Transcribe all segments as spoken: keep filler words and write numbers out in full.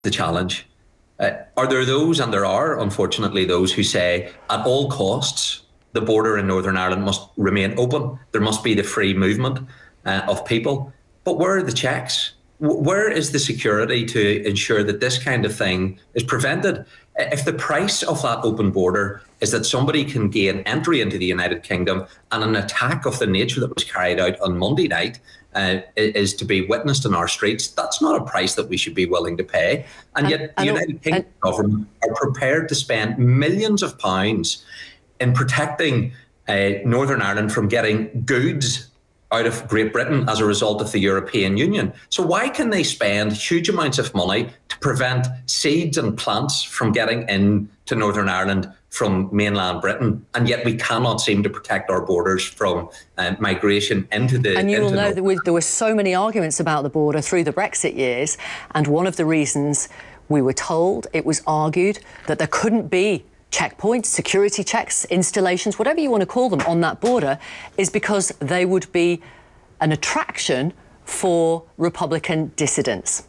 the challenge. Uh, are there those, and there are unfortunately those, who say at all costs the border in Northern Ireland must remain open, there must be the free movement uh, of people? But where are the checks? Where is the security to ensure that this kind of thing is prevented? If the price of that open border is that somebody can gain entry into the United Kingdom, and an attack of the nature that was carried out on Monday night uh, is to be witnessed in our streets, that's not a price that we should be willing to pay. And, and yet the United Kingdom and, government are prepared to spend millions of pounds in protecting uh, Northern Ireland from getting goods out of Great Britain as a result of the European Union. So why can they spend huge amounts of money to prevent seeds and plants from getting into Northern Ireland from mainland Britain, and yet we cannot seem to protect our borders from uh, migration into the... And you will know North- that we, there were so many arguments about the border through the Brexit years, and one of the reasons we were told, it was argued, that there couldn't be checkpoints, security checks, installations, whatever you want to call them, on that border, is because they would be an attraction for Republican dissidents.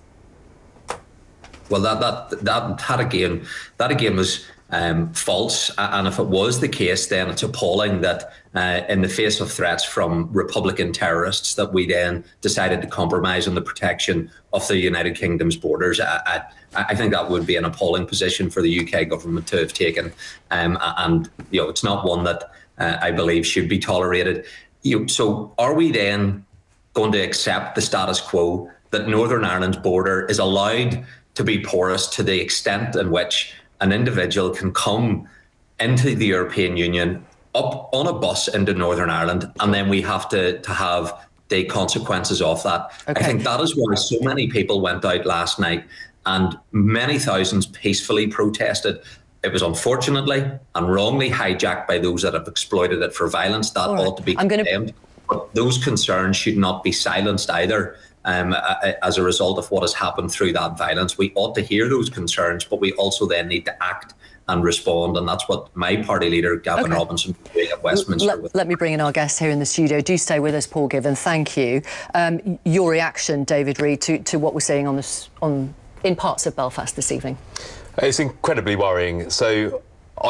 Well, that that that, that again, that again was um, false. And if it was the case, then it's appalling that uh, in the face of threats from Republican terrorists, that we then decided to compromise on the protection of the United Kingdom's borders. I, I, I think that would be an appalling position for the U K government to have taken, um, and you know it's not one that uh, I believe should be tolerated. You know, so are we then going to accept the status quo that Northern Ireland's border is allowed to be porous to the extent in which an individual can come into the European Union up on a bus into Northern Ireland, and then we have to to have the consequences of that? Okay. I think that is why so many people went out last night, and many thousands peacefully protested. It was unfortunately and wrongly hijacked by those that have exploited it for violence. That right. ought to be condemned. But those concerns should not be silenced either um, as a result of what has happened through that violence. We ought to hear those concerns, but we also then need to act and respond. And that's what my party leader, Gavin okay. Robinson, is doing at Westminster. Let, with. let me bring in our guest here in the studio. Do stay with us, Paul Givan. Thank you. Um, your reaction, David Reid, to, to what we're seeing on this, on in parts of Belfast this evening? It's incredibly worrying. So